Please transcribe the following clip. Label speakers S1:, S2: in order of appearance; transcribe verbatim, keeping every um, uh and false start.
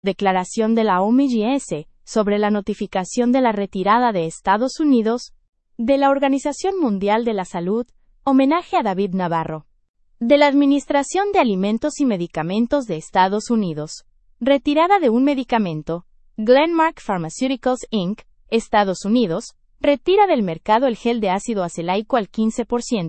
S1: Declaración de la O M S sobre la notificación de la retirada de Estados Unidos de la Organización Mundial de la Salud. Homenaje a David Navarro. De la Administración de Alimentos y Medicamentos de Estados Unidos. Retirada de un medicamento. Glenmark Pharmaceuticals incorporated, Estados Unidos, retira del mercado el gel de ácido acelaico al quince por ciento.